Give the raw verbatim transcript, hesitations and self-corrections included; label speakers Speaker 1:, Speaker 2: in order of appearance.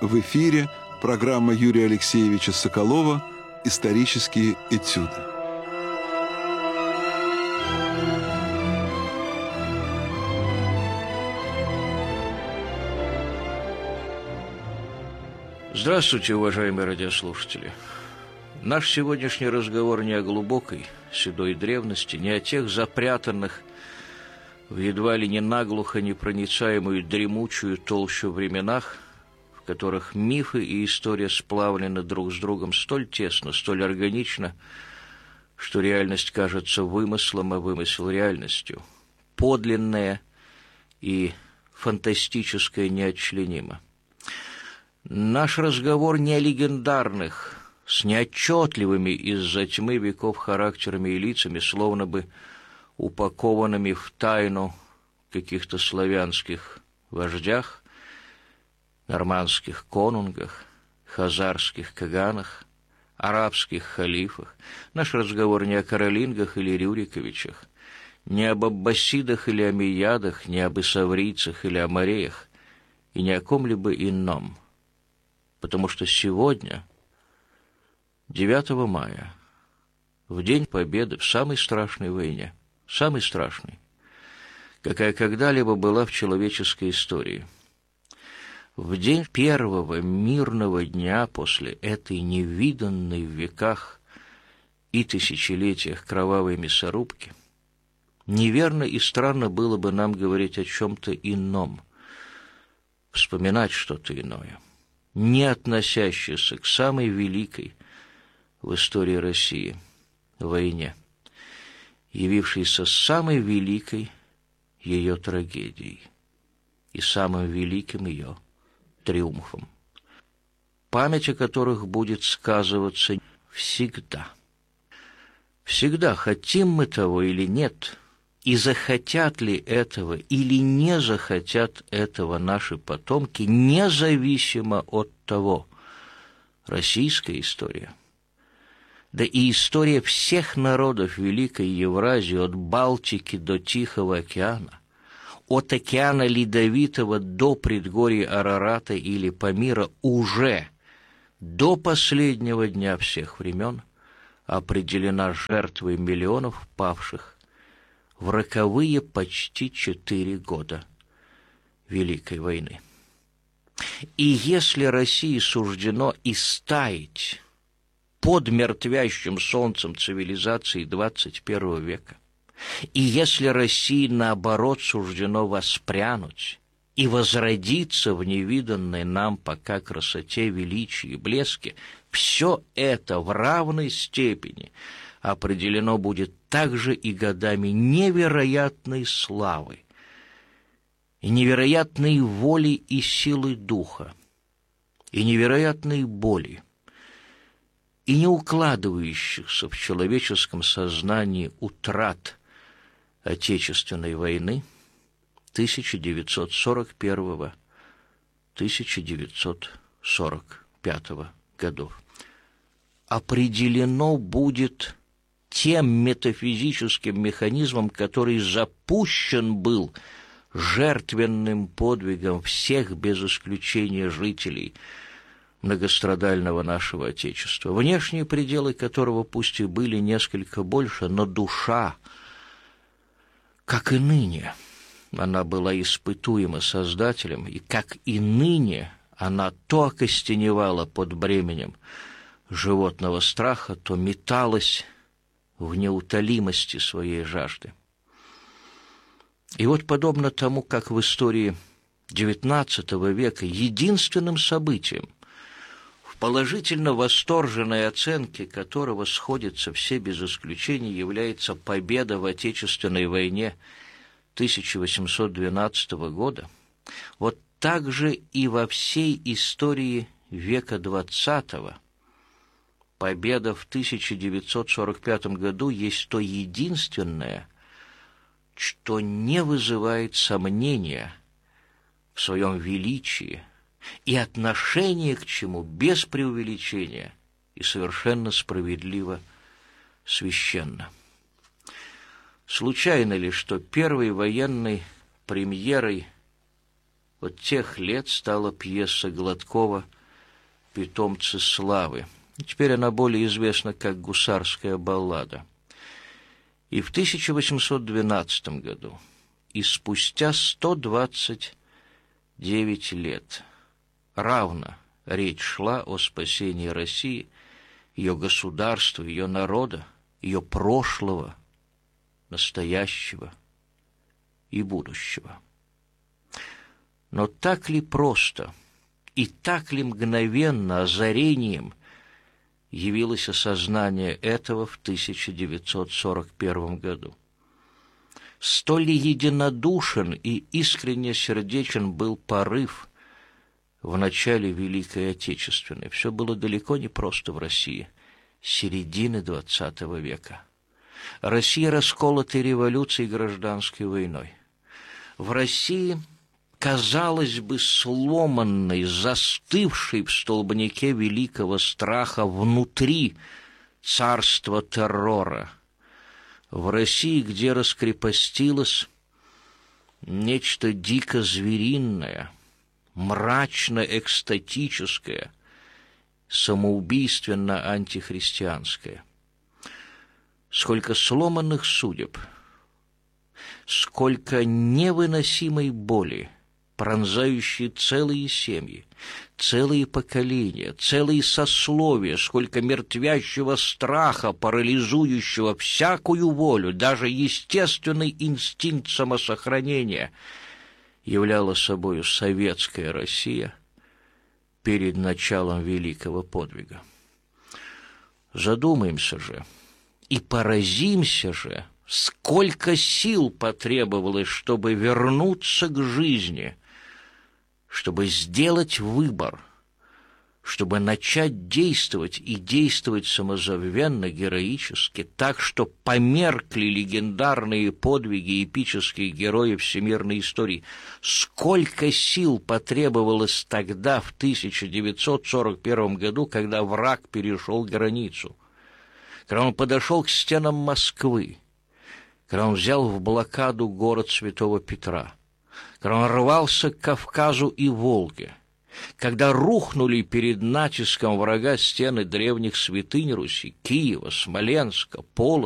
Speaker 1: В эфире программа Юрия Алексеевича Соколова «Исторические этюды».
Speaker 2: Здравствуйте, уважаемые радиослушатели. Наш сегодняшний разговор не о глубокой, седой древности, не о тех запрятанных в едва ли не наглухо непроницаемую дремучую толщу временах, в которых мифы и история сплавлены друг с другом столь тесно, столь органично, что реальность кажется вымыслом, а вымысел реальностью. Подлинное и фантастическое неотчленимо. Наш разговор не о легендарных, с неотчетливыми из-за тьмы веков характерами и лицами, словно бы упакованными в тайну каких-то славянских вождях, нормандских конунгах, хазарских каганах, арабских халифах. Наш разговор не о Каролингах или Рюриковичах, не об аббасидах или омейядах, не об исаврийцах или омареях, и ни о ком-либо ином. Потому что сегодня, девятого мая, в День Победы в самой страшной войне, самой страшной, какая когда-либо была в человеческой истории, в день первого мирного дня после этой невиданной в веках и тысячелетиях кровавой мясорубки, неверно и странно было бы нам говорить о чем-то ином, вспоминать что-то иное, не относящееся к самой великой в истории России войне, явившейся самой великой ее трагедией и самым великим ее триумфом, память о которых будет сказываться всегда. Всегда, хотим мы того или нет, и захотят ли этого или не захотят этого наши потомки, независимо от того, российская история, да и история всех народов Великой Евразии от Балтики до Тихого океана, от океана Ледовитого до предгорий Арарата или Памира уже до последнего дня всех времен определена жертвой миллионов павших в роковые почти четыре года Великой войны. И если России суждено истаять под мертвящим солнцем цивилизации двадцать первого века, и если России, наоборот, суждено воспрянуть и возродиться в невиданной нам пока красоте, величии и блеске, все это в равной степени определено будет также и годами невероятной славы, и невероятной воли и силы духа, и невероятной боли, и не укладывающихся в человеческом сознании утрат Отечественной войны тысяча девятьсот сорок первого — тысяча девятьсот сорок пятого годов. Определено будет тем метафизическим механизмом, который запущен был жертвенным подвигом всех без исключения жителей многострадального нашего Отечества, внешние пределы которого пусть и были несколько больше, но душа, как и ныне, она была испытуема Создателем, и как и ныне она то окостеневала под бременем животного страха, то металась в неутолимости своей жажды. И вот подобно тому, как в истории девятнадцатого века единственным событием, в положительно восторженной оценке которого сходятся все без исключения, является победа в Отечественной войне тысяча восемьсот двенадцатого года, вот так же и во всей истории века двадцатого победа в тысяча девятьсот сорок пятом году есть то единственное, что не вызывает сомнения в своем величии и отношение к чему без преувеличения и совершенно справедливо священно. Случайно ли, что первой военной премьерой вот тех лет стала пьеса Гладкова «Питомцы славы». Теперь она более известна как «Гусарская баллада». И в тысяча восемьсот двенадцатом году, и спустя сто двадцать девять лет, равно речь шла о спасении России, ее государства, ее народа, ее прошлого, настоящего и будущего. Но так ли просто и так ли мгновенно озарением явилось осознание этого в тысяча девятьсот сорок первом году? Столь ли единодушен и искренне сердечен был порыв в начале Великой Отечественной? Все было далеко не просто в России середины двадцатого века. Россия расколотой революцией и гражданской войной. В России, казалось бы, сломанной, застывшей в столбнике великого страха внутри царства террора. В России, где раскрепостилось нечто дико звериное, мрачно-экстатическое, самоубийственно-антихристианское. Сколько сломанных судеб, сколько невыносимой боли, пронзающей целые семьи, целые поколения, целые сословия, сколько мертвящего страха, парализующего всякую волю, даже естественный инстинкт самосохранения, являла собою советская Россия перед началом великого подвига. Задумаемся же и поразимся же, сколько сил потребовалось, чтобы вернуться к жизни, чтобы сделать выбор, чтобы начать действовать и действовать самозабвенно, героически, так, что померкли легендарные подвиги эпических героев всемирной истории. Сколько сил потребовалось тогда, в тысяча девятьсот сорок первом году, когда враг перешел границу, когда он подошел к стенам Москвы, когда он взял в блокаду город Святого Петра, когда он рвался к Кавказу и Волге, когда рухнули перед натиском врага стены древних святынь Руси, Киева, Смоленска, Полоцка,